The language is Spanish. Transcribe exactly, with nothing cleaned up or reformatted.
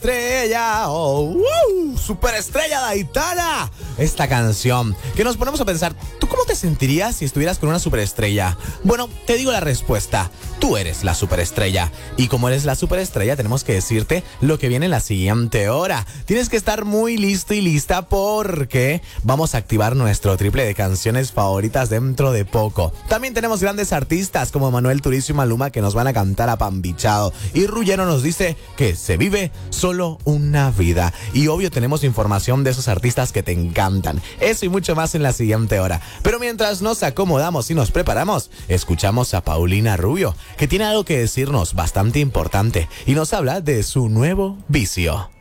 superestrella, oh, uh, superestrella de Aitana. Esta canción que nos ponemos a pensar, ¿tú cómo te sentirías si estuvieras con una superestrella? Bueno, te digo la respuesta. Tú eres la superestrella. Y como eres la superestrella, tenemos que decirte lo que viene en la siguiente hora. Tienes que estar muy listo y lista porque vamos a activar nuestro triple de canciones favoritas dentro de poco. También tenemos grandes artistas como Manuel Turizo y Maluma que nos van a cantar apambichado. Y Ruggiero nos dice que se vive solo una vida. Y obvio tenemos información de esos artistas que te encantan. Eso y mucho más en la siguiente hora. Pero mientras nos acomodamos y nos preparamos, escuchamos a Paulina Rubio, que tiene algo que decirnos bastante importante y nos habla de su nuevo vicio.